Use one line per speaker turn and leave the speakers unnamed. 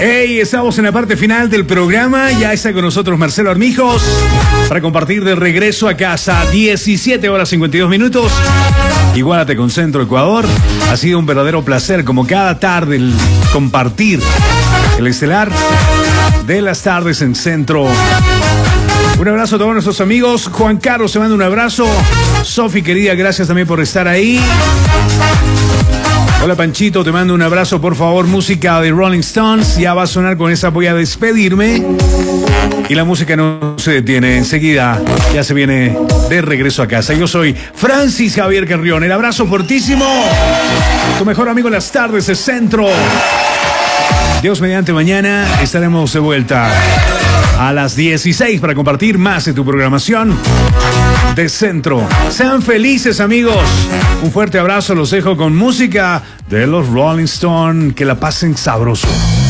Hey, estamos en la parte final del programa. Ya está con nosotros Marcelo Armijos para compartir de regreso a casa. 17 horas 52 minutos. Igualate con Centro Ecuador. Ha sido un verdadero placer, como cada tarde, el compartir el estelar de las tardes en Centro. Un abrazo a todos nuestros amigos. Juan Carlos, te mando un abrazo. Sofi, querida, gracias también por estar ahí. Hola Panchito, te mando un abrazo, por favor. Música de Rolling Stones, ya va a sonar, con esa voy a despedirme. Y la música no se detiene, enseguida ya se viene de regreso a casa. Yo soy Francis Javier Carrión, el abrazo fortísimo. Tu mejor amigo en las tardes de Centro. Dios mediante, mañana estaremos de vuelta a las 16 para compartir más de tu programación de Centro. Sean felices, amigos. Un fuerte abrazo, los dejo con música de los Rolling Stones. Que la pasen sabroso.